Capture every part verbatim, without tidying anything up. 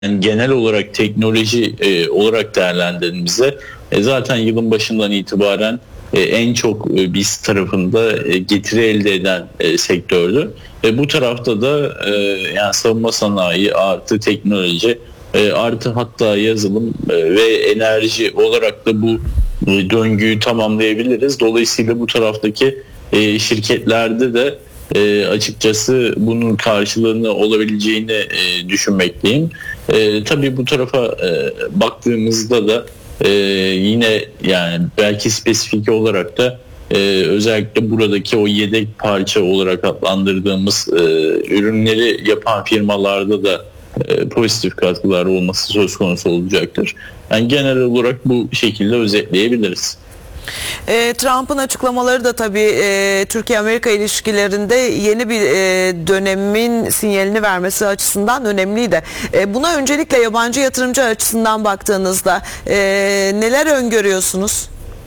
Yani genel olarak teknoloji e, olarak değerlendirdiğimizde e, zaten yılın başından itibaren e, en çok e, biz tarafında e, getiri elde eden e, sektördü. E, bu tarafta da e, yani savunma sanayi artı teknoloji e, artı hatta yazılım e, ve enerji olarak da bu e, döngüyü tamamlayabiliriz. Dolayısıyla bu taraftaki e, şirketlerde de E, açıkçası bunun karşılığını olabileceğini e, düşünmekteyim. E, tabii bu tarafa e, baktığımızda da e, yine yani belki spesifik olarak da e, özellikle buradaki o yedek parça olarak adlandırdığımız e, ürünleri yapan firmalarda da e, pozitif katkılar olması söz konusu olacaktır. Yani genel olarak bu şekilde özetleyebiliriz. E, Trump'ın açıklamaları da tabii e, Türkiye-Amerika ilişkilerinde yeni bir e, dönemin sinyalini vermesi açısından önemliydi. E, buna öncelikle yabancı yatırımcı açısından baktığınızda e, neler öngörüyorsunuz?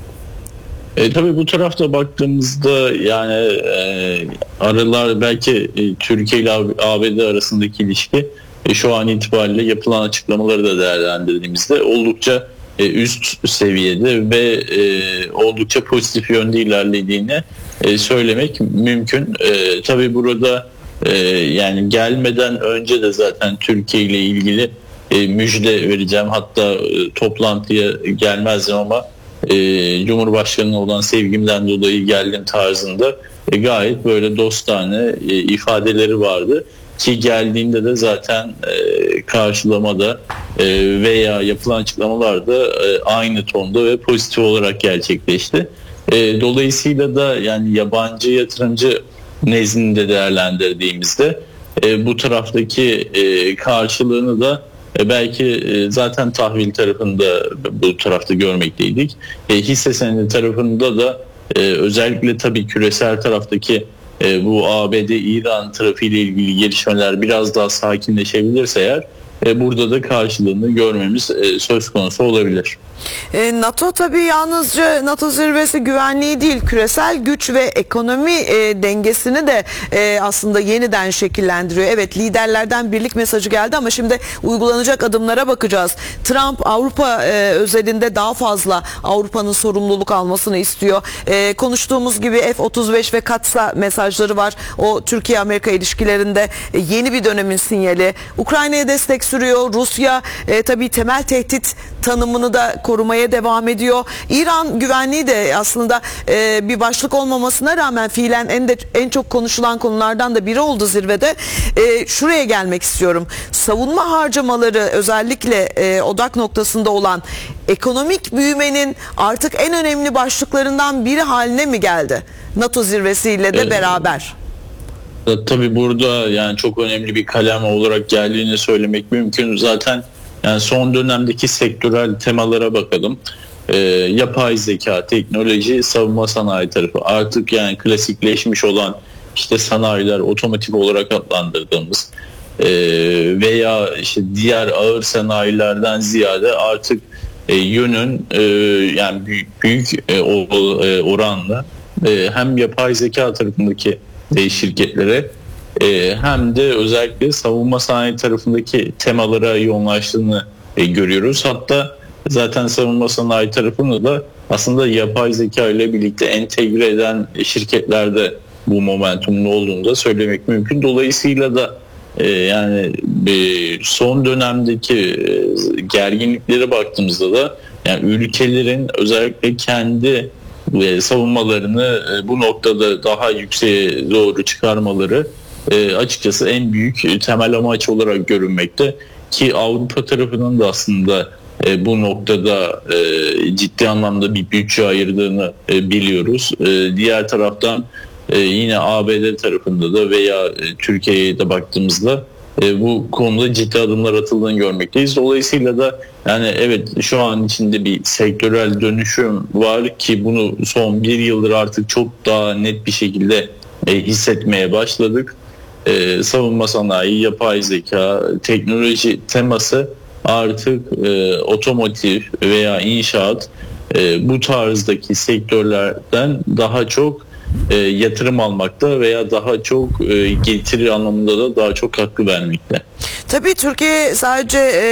E, tabii bu tarafta baktığımızda yani e, aralar belki e, Türkiye ile A B D arasındaki ilişki e, şu an itibariyle yapılan açıklamaları da değerlendirdiğimizde oldukça e, üst seviyede ve e, oldukça pozitif yönde ilerlediğini e, söylemek mümkün. E, tabii burada e, yani gelmeden önce de zaten Türkiye ile ilgili e, müjde vereceğim. Hatta e, toplantıya gelmezdim ama e, Cumhurbaşkanı'na olan sevgimden dolayı geldim tarzında e, gayet böyle dostane e, ifadeleri vardı. Ki geldiğinde de zaten e, karşılamada e, veya yapılan açıklamalarda e, aynı tonda ve pozitif olarak gerçekleşti. E, dolayısıyla da yani yabancı yatırımcı nezdinde değerlendirdiğimizde e, bu taraftaki e, karşılığını da e, belki e, zaten tahvil tarafında bu tarafta görmekteydik. E, hisse senedi tarafında da e, özellikle tabii küresel taraftaki E, bu A B D-İran trafiğiyle ilgili gelişmeler biraz daha sakinleşebilirse eğer e, burada da karşılığını görmemiz e, söz konusu olabilir. E, NATO tabii yalnızca NATO zirvesi güvenliği değil, küresel güç ve ekonomi e, dengesini de e, aslında yeniden şekillendiriyor. Evet, liderlerden birlik mesajı geldi ama şimdi uygulanacak adımlara bakacağız. Trump Avrupa e, özelinde daha fazla Avrupa'nın sorumluluk almasını istiyor. E, konuştuğumuz gibi F otuz beş ve Katsa mesajları var. O Türkiye-Amerika ilişkilerinde e, yeni bir dönemin sinyali. Ukrayna'ya destek sürüyor. Rusya e, tabii temel tehdit tanımını da korumaya devam ediyor. İran güvenliği de aslında e, bir başlık olmamasına rağmen fiilen en de en çok konuşulan konulardan da biri oldu zirvede. E, şuraya gelmek istiyorum. Savunma harcamaları özellikle e, odak noktasında olan ekonomik büyümenin artık en önemli başlıklarından biri haline mi geldi? NATO zirvesiyle de evet. beraber. Tabii burada yani çok önemli bir kalem olarak geldiğini söylemek mümkün. Zaten yani son dönemdeki sektörel temalara bakalım. Ee, yapay zeka, teknoloji, savunma sanayi tarafı. Artık yani klasikleşmiş olan işte sanayiler, otomotiv olarak adlandırdığımız e, veya işte diğer ağır sanayilerden ziyade artık e, yönün e, yani büyük, büyük e, oranla e, hem yapay zeka tarafındaki e, şirketlere Ee, hem de özellikle savunma sanayi tarafındaki temalara yoğunlaştığını e, görüyoruz. Hatta zaten savunma sanayi tarafını da aslında yapay zeka ile birlikte entegre eden şirketlerde bu momentumun olduğunu da söylemek mümkün. Dolayısıyla da e, yani e, son dönemdeki e, gerginliklere baktığımızda da yani ülkelerin özellikle kendi e, savunmalarını e, bu noktada daha yükseğe doğru çıkarmaları E, açıkçası en büyük temel amaç olarak görünmekte ki Avrupa tarafının da aslında e, bu noktada e, ciddi anlamda bir bütçe ayırdığını e, biliyoruz. E, diğer taraftan e, yine A B D tarafında da veya e, Türkiye'ye de baktığımızda e, bu konuda ciddi adımlar atıldığını görmekteyiz. Dolayısıyla da yani evet şu an içinde bir sektörel dönüşüm var ki bunu son bir yıldır artık çok daha net bir şekilde e, hissetmeye başladık. Ee, savunma sanayi, yapay zeka, teknoloji teması artık e, otomotiv veya inşaat e, bu tarzdaki sektörlerden daha çok e, yatırım almakta veya daha çok e, getiri anlamında da daha çok katkı vermekte. tabii Türkiye sadece e,